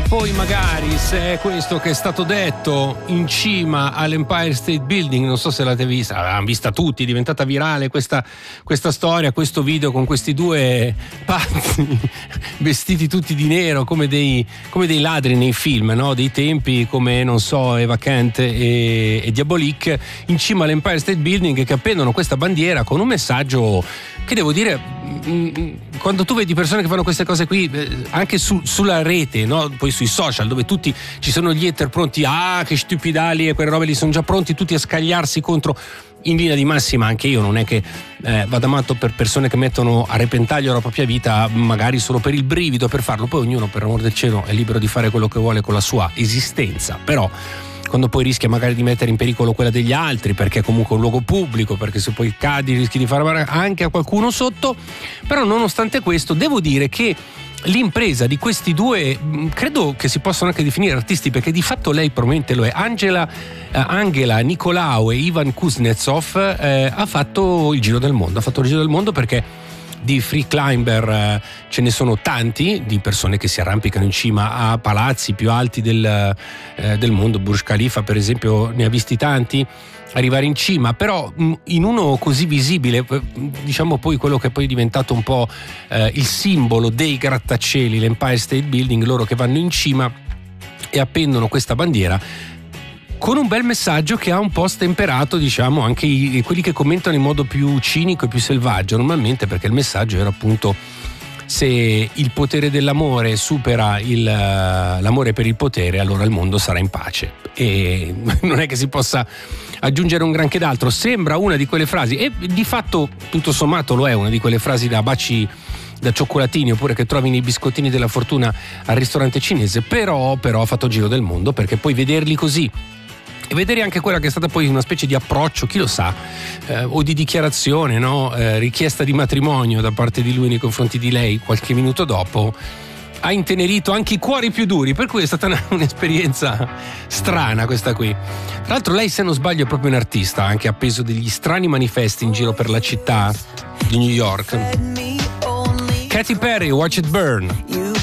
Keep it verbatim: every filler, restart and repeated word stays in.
poi magari se è questo che è stato detto in cima all'Empire State Building, non so se l'avete vista, l'hanno vista tutti, è diventata virale questa, questa storia, questo video con questi due pazzi vestiti tutti di nero come dei, come dei ladri nei film, no? Dei tempi come, non so, Eva Kent e, e Diabolique in cima all'Empire State Building, che appendono questa bandiera con un messaggio che, devo dire, quando tu vedi persone che fanno queste cose qui anche su, sulla rete, no? Poi sui social, dove tutti ci sono gli hater pronti, ah che stupidali, e quelle robe lì, sono già pronti tutti a scagliarsi contro. In linea di massima anche io non è che eh, vada matto per persone che mettono a repentaglio la propria vita magari solo per il brivido, per farlo. Poi ognuno, per amor del cielo, è libero di fare quello che vuole con la sua esistenza, però quando poi rischia magari di mettere in pericolo quella degli altri, perché è comunque un luogo pubblico, perché se poi cadi rischi di fare male anche a qualcuno sotto. Però nonostante questo devo dire che l'impresa di questi due, credo che si possano anche definire artisti, perché di fatto lei probabilmente lo è, Angela, eh, Angela Nicolau e Ivan Kuznetsov, eh, ha fatto il giro del mondo, ha fatto il giro del mondo perché di free climber eh, ce ne sono tanti, di persone che si arrampicano in cima a palazzi più alti del, eh, del mondo. Burj Khalifa per esempio ne ha visti tanti arrivare in cima, però in uno così visibile, diciamo poi quello che poi è diventato un po' eh, il simbolo dei grattacieli, l'Empire State Building, loro che vanno in cima e appendono questa bandiera con un bel messaggio che ha un po' stemperato, diciamo, anche i, quelli che commentano in modo più cinico e più selvaggio normalmente, perché il messaggio era appunto: se il potere dell'amore supera il, l'amore per il potere, allora il mondo sarà in pace. E non è che si possa aggiungere un granché d'altro. Sembra una di quelle frasi, e di fatto tutto sommato lo è, una di quelle frasi da baci da cioccolatini, oppure che trovi nei biscottini della fortuna al ristorante cinese, però, però ha fatto giro del mondo, perché poi vederli così e vedere anche quella che è stata poi una specie di approccio, chi lo sa, eh, o di dichiarazione, no? Eh, richiesta di matrimonio da parte di lui nei confronti di lei qualche minuto dopo, ha intenerito anche i cuori più duri, per cui è stata una, un'esperienza strana questa qui. Tra l'altro lei, se non sbaglio, è proprio un artista, anche appeso degli strani manifesti in giro per la città di New York. Katy Perry, Watch It Burn.